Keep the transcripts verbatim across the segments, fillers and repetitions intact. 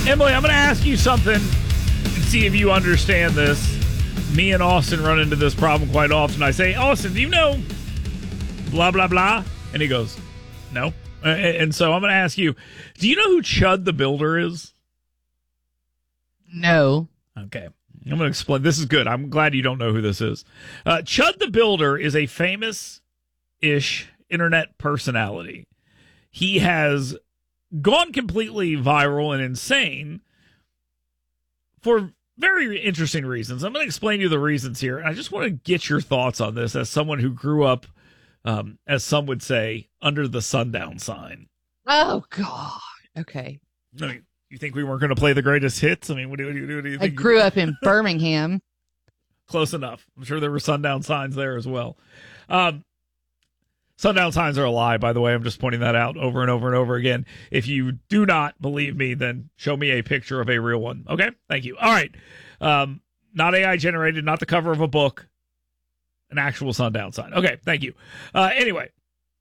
Emily, I'm going to ask you something and see if you understand this. Me and Austin run into this problem quite often. I say, Austin, do you know blah, blah, blah? And he goes, no. And so I'm going to ask you, do you know who Chud the Builder is? No. Okay. I'm going to explain. This is good. I'm glad you don't know who this is. Uh, Chud the Builder is a famous-ish internet personality. He has gone completely viral and insane for very interesting reasons. I'm going to explain to you the reasons here. And I just want to get your thoughts on this as someone who grew up, um, as some would say, under the sundown sign. Oh, God. Okay. I mean, you think we weren't going to play the greatest hits? I mean, what do you, what do you think? I grew up in Birmingham. Close enough. I'm sure there were sundown signs there as well. Um, sundown signs are a lie, by the way. I'm just pointing that out over and over and over again. If you do not believe me, then show me a picture of a real one. Okay? Thank you. All right. Um, not A I generated, not the cover of a book. An actual sundown sign. Okay, thank you. Uh, anyway,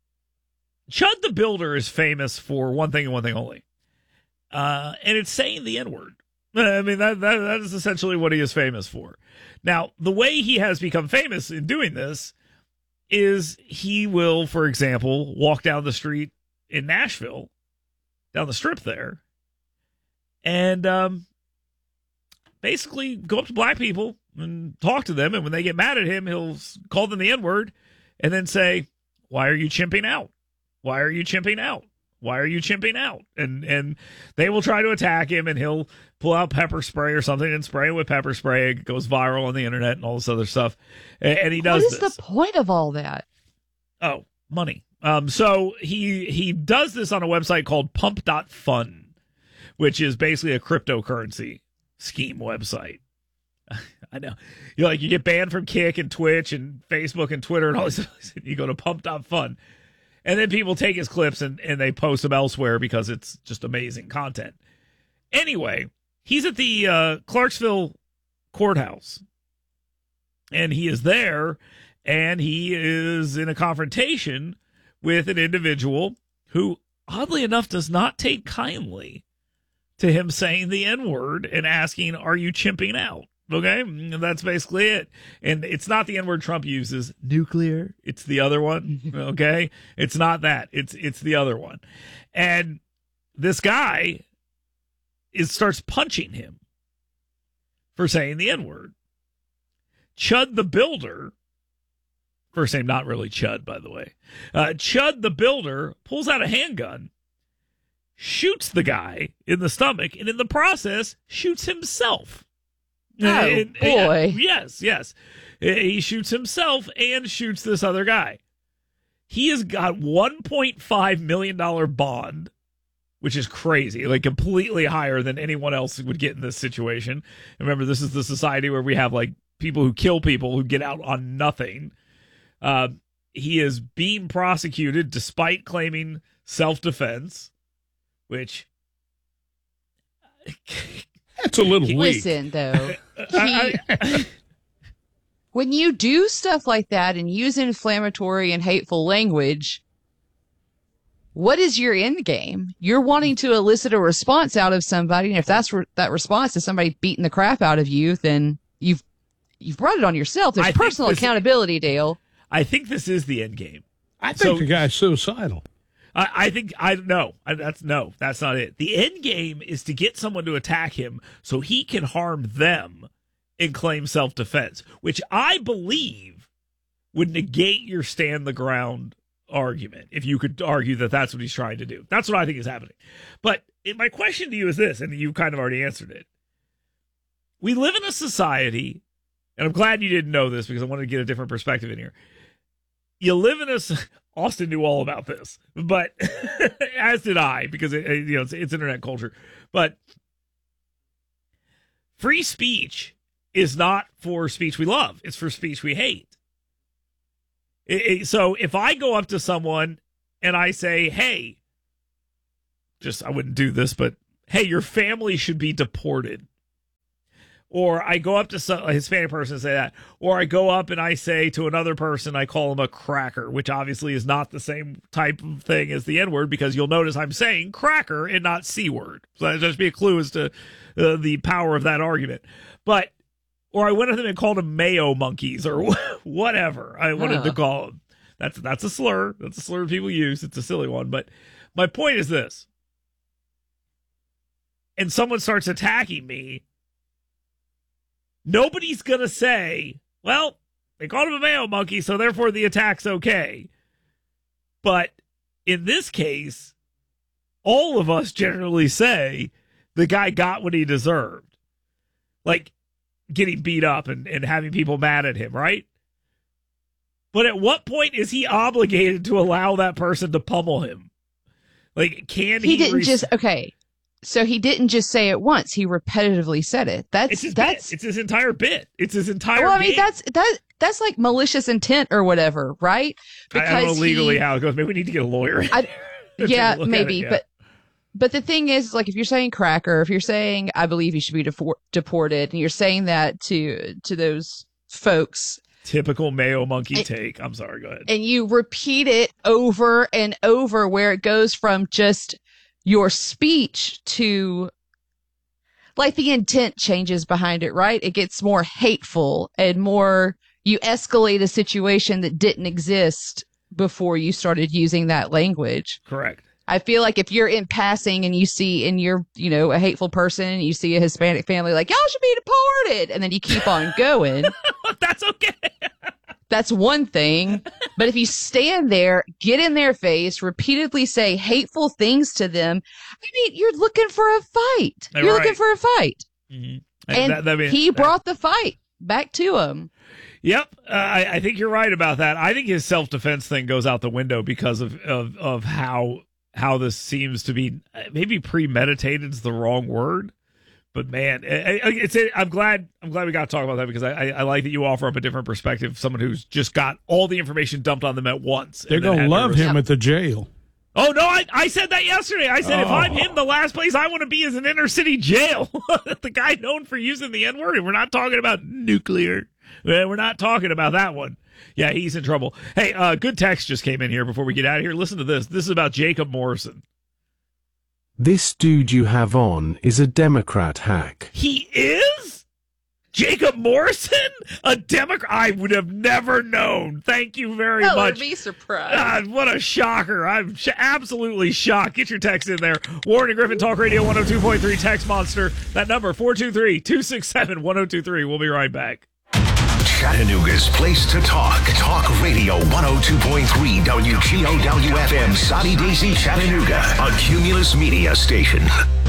Chud the Builder is famous for one thing and one thing only. Uh, and it's saying the N-word. I mean, that, that that is essentially what he is famous for. Now, the way he has become famous in doing this is he will, for example, walk down the street in Nashville, down the strip there, and um, basically go up to black people and talk to them. And when they get mad at him, he'll call them the N-word and then say, why are you chimping out? Why are you chimping out? Why are you chimping out? And and they will try to attack him, and he'll pull out pepper spray or something and spray it with pepper spray. It goes viral on the internet and all this other stuff. And, and he does What is this. the point of all that? Oh, money. Um, so he he does this on a website called pump dot fun, which is basically a cryptocurrency scheme website. I know. You like you get banned from Kick and Twitch and Facebook and Twitter and all this. You go to pump dot fun. And then people take his clips and, and they post them elsewhere because it's just amazing content. Anyway, he's at the uh, Clarksville courthouse. And he is there, and he is in a confrontation with an individual who, oddly enough, does not take kindly to him saying the N-word and asking, are you chimping out? Okay, and that's basically it. And it's not the N-word Trump uses, nuclear. It's the other one, okay? It's not that. It's it's the other one. And this guy is starts punching him for saying the N-word. Chud the Builder, first name not really Chud, by the way. Uh, Chud the Builder pulls out a handgun, shoots the guy in the stomach, and in the process shoots himself. Oh, and, boy. And, yes, yes. He shoots himself and shoots this other guy. He has got one point five million dollars bond, which is crazy, like completely higher than anyone else would get in this situation. Remember, this is the society where we have like people who kill people who get out on nothing. Uh, he is being prosecuted despite claiming self-defense, which... That's a little weak. Listen, though, he, when you do stuff like that and use inflammatory and hateful language, what is your end game? You're wanting to elicit a response out of somebody, and if that's re- that response is somebody beating the crap out of you, then you've you've brought it on yourself. There's I personal this, accountability, Dale. I think this is the end game. I think So- the guy's suicidal. I, I think I no. I, that's no. That's not it. The end game is to get someone to attack him so he can harm them and claim self-defense, which I believe would negate your stand the ground argument if you could argue that that's what he's trying to do. That's what I think is happening. But it, my question to you is this, and you kind of already answered it. We live in a society, and I'm glad you didn't know this because I wanted to get a different perspective in here. You live in a Austin knew all about this, but as did I, because it, you know it's, it's internet culture. But free speech is not for speech we love; it's for speech we hate. It, it, so if I go up to someone and I say, "Hey," just I wouldn't do this, but hey, your family should be deported. Or I go up to some, a Hispanic person and say that. Or I go up and I say to another person, I call him a cracker, which obviously is not the same type of thing as the N-word, because you'll notice I'm saying cracker and not C-word. So that'll just be a clue as to uh, the power of that argument. But, or I went up to them and called them mayo monkeys or whatever I wanted Huh. to call them. That's, that's a slur. That's a slur people use. It's a silly one. But my point is this. And someone starts attacking me, nobody's going to say, well, they called him a mayo monkey, so therefore the attack's okay. But in this case, all of us generally say the guy got what he deserved. Like getting beat up and, and having people mad at him, right? But at what point is he obligated to allow that person to pummel him? Like, can he? He didn't re- just, okay. So he didn't just say it once. He repetitively said it. That's, It's his that's, bit. It's his entire bit. It's his entire well, I mean, game. that's, that, that's like malicious intent or whatever, right? I, I don't know legally he- how it goes. Maybe we need to get a lawyer. I, Take a yeah, look at maybe, it, yeah. but but the thing is, like, if you're saying cracker, if you're saying I believe he should be defor- deported, and you're saying that to to those folks, Typical mayo monkey It- take. I'm sorry. Go ahead. and you repeat it over and over, where it goes from just your speech to, like, the intent changes behind it, right? It gets more hateful and more, you escalate a situation that didn't exist before you started using that language. Correct. I feel like if you're in passing and you see, and you're, you know, a hateful person, and you see a Hispanic family, like, y'all should be deported, and then you keep on going, That's okay. that's one thing. But if you stand there, get in their face, repeatedly say hateful things to them, I mean, you're looking for a fight. You're You're right. looking for a fight. Mhm. And that- that mean- he that- brought the fight back to him. Yep, uh, I, I think you're right about that. I think his self defense thing goes out the window because of of of how how this seems to be. Maybe premeditated is the wrong word, but man, it, it's. It, I'm glad. I'm glad we got to talk about that, because I, I, I like that you offer up a different perspective. Someone who's just got all the information dumped on them at once. They're and then going to had love to him Yeah. at the jail. Oh, no, I, I said that yesterday. I said, if Oh. I'm him, the last place I want to be is an inner city jail. The guy known for using the N-word, and we're not talking about nuclear. We're not talking about that one. Yeah, he's in trouble. Hey, uh, good text just came in here before we get out of here. Listen to this. This is about Jacob Morrison. This dude you have on is a Democrat hack. He is? Jacob Morrison? A Democrat? I would have never known. Thank you very Hell, much. I'd be surprised. God, what a shocker. I'm sh- absolutely shocked. Get your text in there. Warren and Griffin Talk Radio one oh two point three Text Monster. That number, four two three, two six seven, one oh two three. We'll be right back. Chattanooga's place to talk. Talk Radio one oh two point three W G O W F M, Soddy Daisy, Chattanooga, a Cumulus Media station.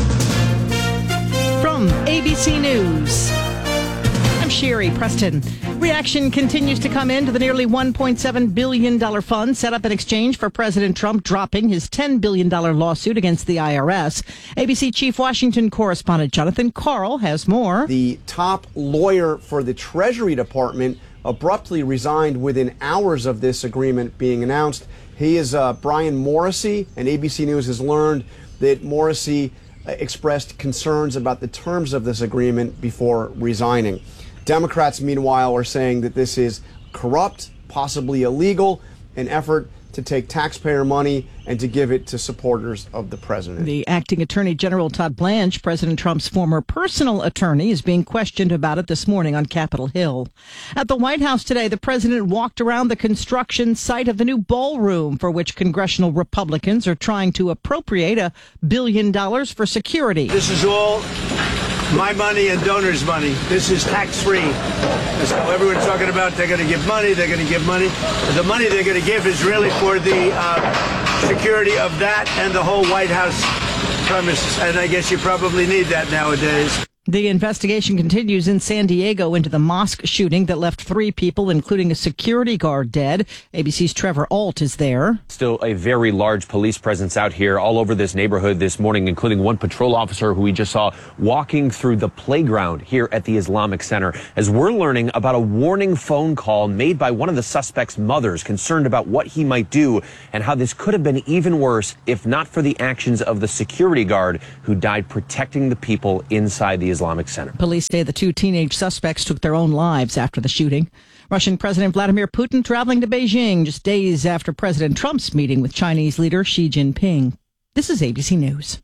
From A B C News, I'm Sherry Preston. Reaction continues to come in to the nearly one point seven billion dollars fund set up in exchange for President Trump dropping his ten billion dollars lawsuit against the I R S. A B C Chief Washington correspondent Jonathan Karl has more. The top lawyer for the Treasury Department abruptly resigned within hours of this agreement being announced. He is uh, Brian Morrissey, and A B C News has learned that Morrissey uh, expressed concerns about the terms of this agreement before resigning. Democrats, meanwhile, are saying that this is corrupt, possibly illegal, an effort to take taxpayer money and to give it to supporters of the president. The acting attorney general, Todd Blanche, President Trump's former personal attorney, is being questioned about it this morning on Capitol Hill. At the White House today, the president walked around the construction site of the new ballroom, for which congressional Republicans are trying to appropriate a billion dollars for security. This is all my money and donors' money. This is tax-free. That's how everyone's talking about. They're going to give money. They're going to give money. The money they're going to give is really for the uh, security of that and the whole White House premises. And I guess you probably need that nowadays. The investigation continues in San Diego into the mosque shooting that left three people, including a security guard, dead. A B C's Trevor Alt is there. Still a very large police presence out here all over this neighborhood this morning, including one patrol officer who we just saw walking through the playground here at the Islamic Center, as we're learning about a warning phone call made by one of the suspect's mothers, concerned about what he might do and how this could have been even worse if not for the actions of the security guard who died protecting the people inside the Islamic Islamic Center. Police say the two teenage suspects took their own lives after the shooting. Russian President Vladimir Putin traveling to Beijing just days after President Trump's meeting with Chinese leader Xi Jinping. This is A B C News.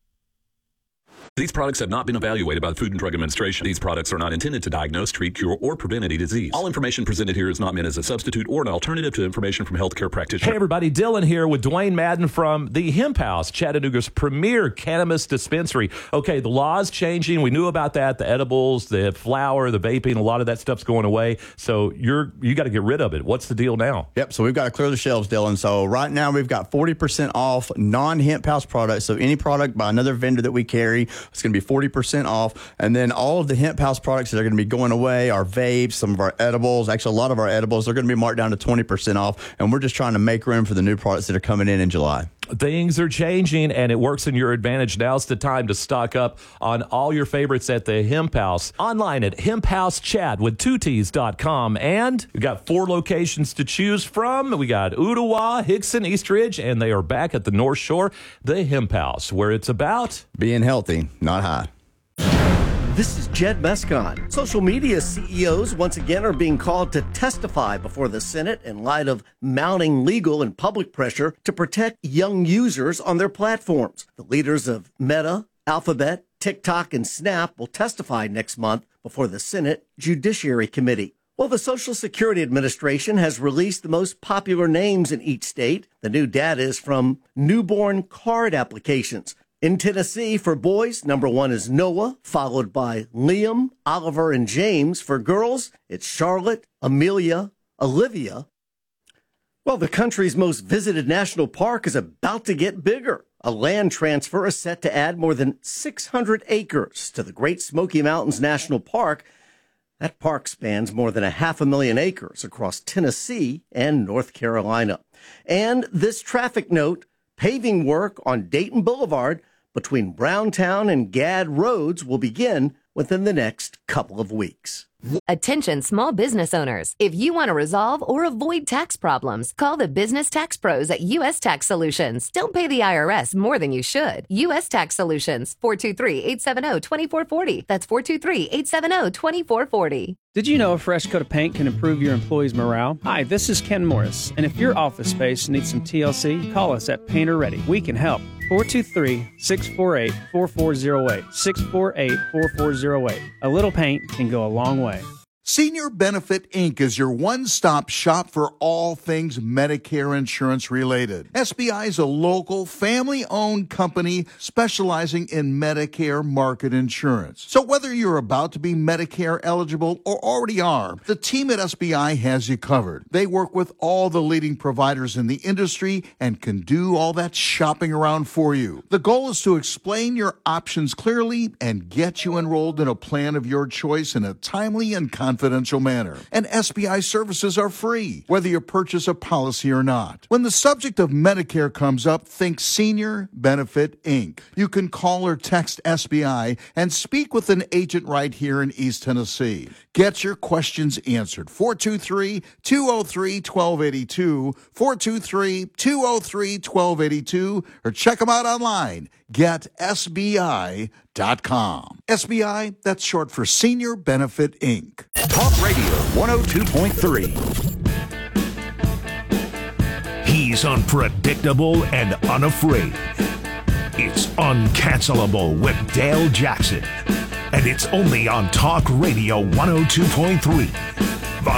These products have not been evaluated by the Food and Drug Administration. These products are not intended to diagnose, treat, cure, or prevent any disease. All information presented here is not meant as a substitute or an alternative to information from healthcare practitioners. Hey everybody, Dylan here with Dwayne Madden from the Hemp House, Chattanooga's premier cannabis dispensary. Okay, the law's changing. We knew about that. The edibles, the flower, the vaping, a lot of that stuff's going away. So you're you got to get rid of it. What's the deal now? Yep, so we've got to clear the shelves, Dylan. So right now we've got forty percent off non-Hemp House products. So any product by another vendor that we carry, it's going to be forty percent off. And then all of the Hemp House products that are going to be going away, our vapes, some of our edibles, actually a lot of our edibles, they're going to be marked down to twenty percent off. And we're just trying to make room for the new products that are coming in in July. Things are changing, and it works in your advantage. Now's the time to stock up on all your favorites at the Hemp House. Online at hemp house chat with two T's dot com. And we got four locations to choose from. We got Ottawa, Hickson, East Ridge, and they are back at the North Shore, the Hemp House, where it's about being healthy, not high. This is Jed Mescon. Social media C E Os once again are being called to testify before the Senate in light of mounting legal and public pressure to protect young users on their platforms. The leaders of Meta, Alphabet, TikTok, and Snap will testify next month before the Senate Judiciary Committee. Well, the Social Security Administration has released the most popular names in each state. The new data is from newborn card applications. In Tennessee, for boys, number one is Noah, followed by Liam, Oliver, and James. For girls, it's Charlotte, Amelia, Olivia. Well, the country's most visited national park is about to get bigger. A land transfer is set to add more than six hundred acres to the Great Smoky Mountains National Park. That park spans more than a half a million acres across Tennessee and North Carolina. And this traffic note, paving work on Dayton Boulevard between Browntown and Gadd Roads will begin within the next couple of weeks. Attention small business owners. If you want to resolve or avoid tax problems, call the business tax pros at U S Tax Solutions. Don't pay the I R S more than you should. U S Tax Solutions, four two three, eight seven zero, two four four zero. That's four two three, eight seven zero, two four four zero. Did you know a fresh coat of paint can improve your employees' morale? Hi, this is Ken Morris, and if your office space needs some T L C, call us at Painter Ready. We can help. four two three, six four eight, four four zero eight, six four eight, four four zero eight. A little paint can go a long way. Senior Benefit Incorporated is your one-stop shop for all things Medicare insurance related. S B I is a local, family-owned company specializing in Medicare market insurance. So whether you're about to be Medicare eligible or already are, the team at S B I has you covered. They work with all the leading providers in the industry and can do all that shopping around for you. The goal is to explain your options clearly and get you enrolled in a plan of your choice in a timely and confidential manner. And S B I services are free, whether you purchase a policy or not. When the subject of Medicare comes up, think Senior Benefit Incorporated. You can call or text S B I and speak with an agent right here in East Tennessee. Get your questions answered. four two three, two zero three, one two eight two, four two three, two zero three, one two eight two, or check them out online. get S B I dot com. S B I, that's short for Senior Benefit Incorporated. Talk Radio one oh two point three. He's unpredictable and unafraid. It's Uncancelable with Dale Jackson. And it's only on Talk Radio one oh two point three.